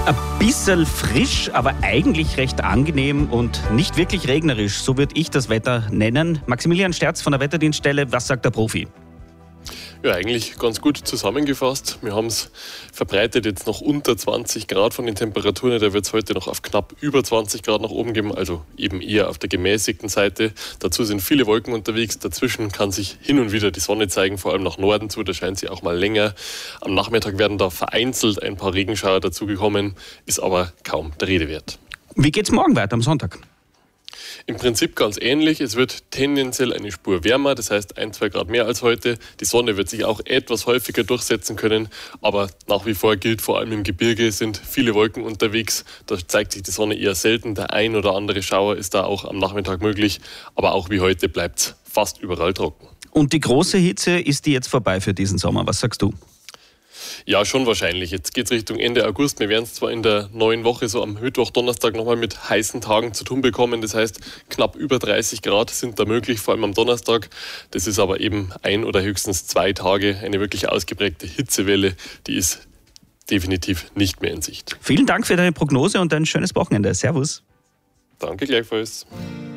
Ein bisschen frisch, aber eigentlich recht angenehm und nicht wirklich regnerisch. So würde ich das Wetter nennen. Maximilian Sterz von der Wetterdienststelle, was sagt der Profi? Ja, eigentlich ganz gut zusammengefasst. Wir haben es verbreitet jetzt noch unter 20 Grad von den Temperaturen. Da wird es heute noch auf knapp über 20 Grad nach oben geben, also eben eher auf der gemäßigten Seite. Dazu sind viele Wolken unterwegs. Dazwischen kann sich hin und wieder die Sonne zeigen, vor allem nach Norden zu. Da scheint sie auch mal länger. Am Nachmittag werden da vereinzelt ein paar Regenschauer dazugekommen, ist aber kaum der Rede wert. Wie geht's morgen weiter am Sonntag? Im Prinzip ganz ähnlich. Es wird tendenziell eine Spur wärmer, das heißt 1-2 Grad mehr als heute. Die Sonne wird sich auch etwas häufiger durchsetzen können, aber nach wie vor gilt, vor allem im Gebirge sind viele Wolken unterwegs. Da zeigt sich die Sonne eher selten. Der ein oder andere Schauer ist da auch am Nachmittag möglich, aber auch wie heute bleibt es fast überall trocken. Und die große Hitze, ist die jetzt vorbei für diesen Sommer? Was sagst du? Ja, schon wahrscheinlich. Jetzt geht es Richtung Ende August. Wir werden es zwar in der neuen Woche so am Mittwoch, Donnerstag nochmal mit heißen Tagen zu tun bekommen. Das heißt, knapp über 30 Grad sind da möglich, vor allem am Donnerstag. Das ist aber eben 1 oder höchstens 2 Tage. Eine wirklich ausgeprägte Hitzewelle, die ist definitiv nicht mehr in Sicht. Vielen Dank für deine Prognose und ein schönes Wochenende. Servus. Danke gleichfalls.